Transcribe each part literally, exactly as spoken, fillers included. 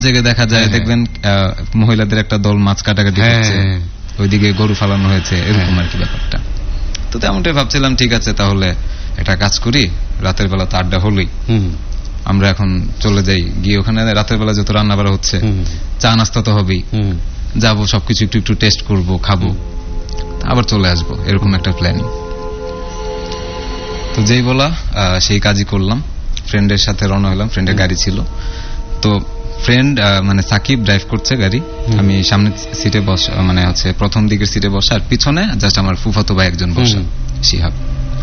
জায়গায় দেখা যায় দেখবেন মহিলাদের একটা দল মাছ কাটাকাটি করছে, ওইদিকে গরু ফালানো হয়েছে, এরকম আর কি ব্যাপারটা। তো তেমনটাই ভাবছিলাম, ঠিক আছে তাহলে একটা কাজ করি, রাতের বেলা তো আড্ডা হলোই, আমরা এখন চলে যাই, গিয়ে ওখানে রাতের বেলা যত রান্না বাড়া হচ্ছে, চা নাস্তা তো হবেই, যাবো সবকিছু একটু একটু টেস্ট করবো, খাবো, আবার চলে আসবো, এরকম একটা প্ল্যানিং। তো যেই বলা সেই কাজই করলাম, ফ্রেন্ডের সাথে রওনা হলাম, ফ্রেন্ডের গাড়ি ছিল। তো ফ্রেন্ড মানে সাকিব ড্রাইভ করছে গাড়ি, আমি সামনের সিটে বসা, মানে হচ্ছে প্রথম দিকের সিটে বসা, আর পিছনে জাস্ট আমার ফুফাতো ভাই একজন বসা, শিহাব।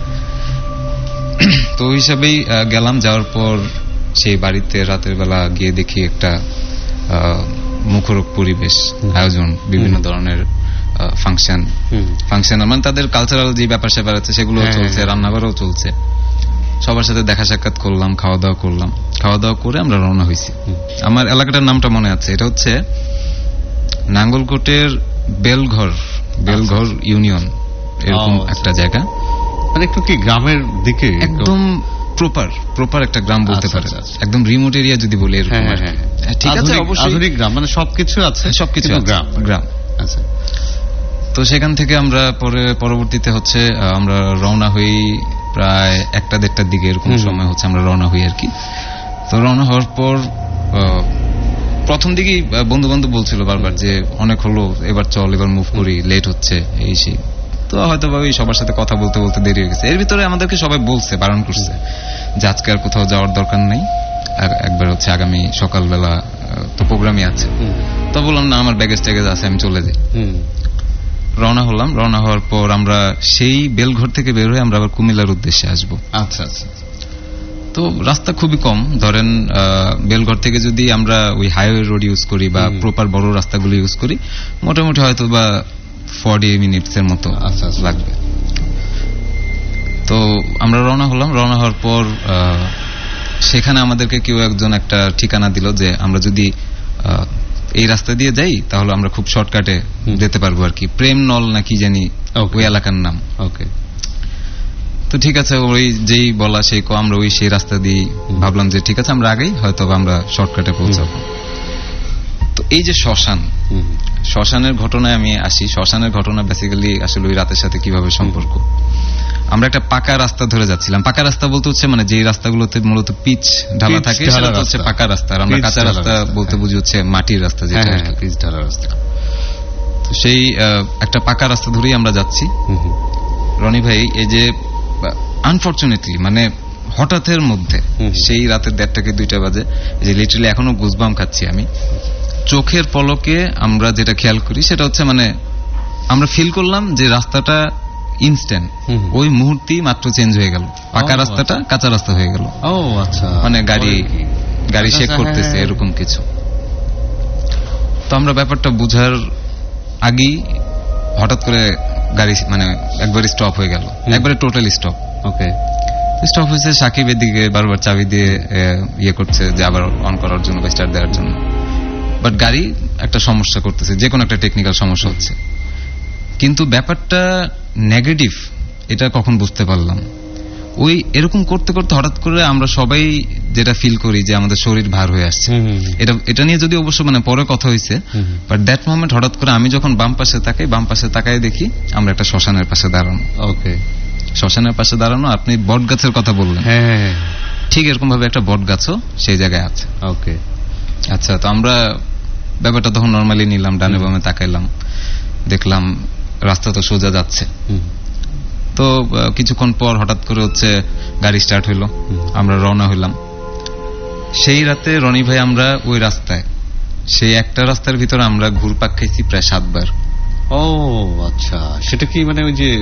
তো ওই হিসাবেই গেলাম। যাওয়ার পর সেই বাড়িতে রাতের বেলা গিয়ে দেখি একটা মুখরোগ পরিবেশ, আয়োজন, বিভিন্ন ধরনের ফাংশন ফাংশন মানে তাদের কালচারাল যে ব্যাপার স্যাপার আছে সেগুলো চলছে, রান্নাবাড়াও চলছে, সবার সাথে দেখা সাক্ষাৎ করলাম, খাওয়া দাওয়া করলাম। খাওয়া দাওয়া করে আমরা রওনা হয়েছি। আমার এলাকাটার নামটা মনে আছে, এটা হচ্ছে নাঙ্গলকোটের বেলঘর, বেলঘর ইউনিয়ন, এরকম একটা জায়গা, মানে একটু কি গ্রামের দিকে, একদম প্রপার প্রপার একটা গ্রাম বলতে পারে, একদম রিমোট এরিয়া যদি বলি এরকম। ঠিক আছে, অবশ্যই আধুনিক গ্রাম, মানে সবকিছু আছে, সবকিছু গ্রাম গ্রাম আচ্ছা। তো সেখান থেকে আমরা পরে পরবর্তীতে হচ্ছে আমরা রওনা হই প্রায় একটা দেড়টার দিকে, এরকম সময় হচ্ছে আমরা রওনা হই আর কি। তো রওনা হওয়ার পর প্রথম দিকেই বন্ধু বান্ধব বলছিল বারবার যে অনেক হলো, এবার চল, এবার মুভ করি, লেট হচ্ছে, এই সেই। তো হয়তো বা ওই সবার সাথে কথা বলতে বলতে দেরি হয়ে গেছে। এর ভিতরে আমাদেরকে সবাই বলছে, বারণ করছে যে আজকে আর কোথাও যাওয়ার দরকার নেই, আর একবার হচ্ছে আগামী সকালবেলা তো প্রোগ্রামই আছে। তো বললাম না, আমার ব্যাগেজ ট্যাগেজ আছে, আমি চলে যাই। রওনা হলাম। রওনা হওয়ার পর আমরা সেই বেলঘর থেকে বের হয়ে আমরা আবার কুমিল্লার উদ্দেশ্যে আসবো। আচ্ছা আচ্ছা। তো রাস্তা খুবই কম, ধরেন বেলঘর থেকে যদি আমরা ওই হাইওয়ে রোড ইউজ করি বা প্রপার বড় রাস্তাগুলো ইউজ করি, মোটামুটি হয়তো বা ফর্টি মিনিটস এর মতো লাগবে। তো আমরা রওনা হলাম। রওনা হওয়ার পর সেখানে আমাদেরকে কেউ একজন একটা ঠিকানা দিল যে আমরা যদি এই রাস্তা দিয়ে যাই তাহলে আমরা খুব শর্টকাটে যেতে পারবো আর কি, প্রেম নল না কি জানি ওই এলাকার নাম। ওকে, তো ঠিক আছে, ওই যেই বলা সেই আমরা ওই সেই রাস্তা দিয়ে ভাবলাম যে ঠিক আছে আমরা আগেই হয়তো আমরা শর্টকাটে পৌঁছাবো। তো এই যে শ্মশান, শ্মশানের ঘটনায় আমি আসি। শ্মশানের ঘটনা বেসিক্যালি আসলে ওই রাতের সাথে কিভাবে সম্পর্ক। আমরা একটা পাকা রাস্তা ধরে যাচ্ছিলাম। পাকা রাস্তা বলতে হচ্ছে মানে যে রাস্তাগুলোতে মূলত পিচ ঢালা থাকে সেটা হচ্ছে পাকা রাস্তা, আর আমরা কাঁচা রাস্তা বলতে বুঝি হচ্ছে মাটির রাস্তা, যেটা পিচ ঢালা রাস্তা। তো সেই একটা পাকা রাস্তা ধরেই আমরা যাচ্ছি। রনি ভাই, এই যে আনফরচুনেটলি মানে হঠাৎের মধ্যে সেই রাতের দেড়টা থেকে দুইটা বাজে, যে লিটারালি এখনো গুজবাম খাচ্ছি আমি, চোখের পলকে আমরা যেটা খেয়াল করি সেটা হচ্ছে মানে আমরা ফিল করলাম যে রাস্তাটা ইনস্ট্যান্ট, ওই মুহূর্তেই মাত্র চেঞ্জ হয়ে গেল, পাকা রাস্তাটা কাঁচা রাস্তা হয়ে গেল। ও আচ্ছা, মানে গাড়ি গাড়ি শেক করতেছে এরকম কিছু। তো আমরা ব্যাপারটা বুঝার আগেই হঠাৎ করে গাড়ি মানে একবারে স্টপ হয়ে গেল, একবারে টোটালি স্টপ। ওকে, স্টপ হয়েছে। সাকিবের দিকে বারবার চাবি দিয়ে ইয়ে করছে যে আবার অন করার জন্য বা স্টার্ট দেওয়ার জন্য, বাট গাড়ি একটা সমস্যা করতেছে, যে কোনো একটা টেকনিক্যাল সমস্যা হচ্ছে। কিন্তু ব্যাপারটা নেগেটিভ এটা কখন বুঝতে পারলাম, ওই এরকম করতে করতে হঠাৎ করে আমরা সবাই যেটা ফিল করি যে আমাদের শরীর ভার হয়ে আসছে। এটা এটা নিয়ে যদি অবশ্য মানে পরে কথা হয়েছে, বাট দ্যাট মোমেন্ট হঠাৎ করে আমি যখন বাম পাশে তাকাই, বাম পাশে তাকাই দেখি আমরা একটা শ্মশানের পাশে দাঁড়ানো। ওকে, শ্মশানের পাশে দাঁড়ানো। আপনি বট গাছের কথা বললেন, হ্যাঁ ঠিক এরকম ভাবে একটা বট গাছও সেই জায়গায় আছে। ওকে, আচ্ছা। তো আমরা ব্যাপারটা তখন নর্মালি নিলাম, ডানে বামে তাকাইলাম, দেখলাম রাস্তা তো সোজা যাচ্ছে। তো কিছুক্ষণ পর হঠাৎ করে হচ্ছে গাড়ি স্টার্ট হইলো, আমরা রওনা হইলাম। সেই রাতে রনি ভাই আমরা ওই রাস্তায়, সেই একটা রাস্তার ভিতরে আমরা ঘুরপাক খাইছি প্রায় সাতবার। ও আচ্ছা, সেটা কি মানে ওই যে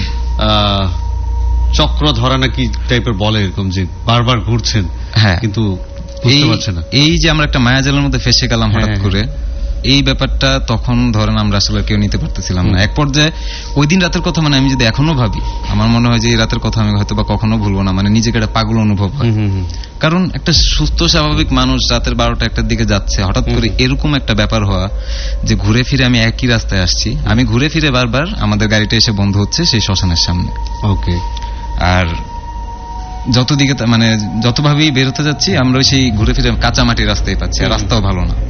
চক্র ধরা নাকি টাইপের বলে, এরকম যে বারবার ঘুরছেন? হ্যাঁ, কিন্তু বুঝতে পারছেন না। এই যে আমরা একটা মায়াজালের মধ্যে ফেসে গেলাম হঠাৎ করে, এই ব্যাপারটা তখন ধরেন আমরা আসলে কেউ নিতে পারতেছিলাম না। এক পর্যায়ে ওই দিন রাতের কথা মানে আমি যদি এখনো ভাবি, আমার মনে হয় যে এই রাতের কথা আমি হয়তো বা কখনো ভুলবো না, মানে নিজেকে একটা পাগল অনুভব হয়। কারণ একটা সুস্থ স্বাভাবিক মানুষ রাতের বারোটা একটার দিকে যাচ্ছে, হঠাৎ করে এরকম একটা ব্যাপার হওয়া যে ঘুরে ফিরে আমি একই রাস্তায় আসছি, আমি ঘুরে ফিরে বারবার আমাদের গাড়িটা এসে বন্ধ হচ্ছে সেই শ্মশানের সামনে। ওকে, আর যত দিকে মানে যতভাবেই বেরোতে যাচ্ছি আমরা সেই ঘুরে ফিরে কাঁচা মাটির রাস্তায় পাচ্ছি, আর রাস্তাও ভালো না।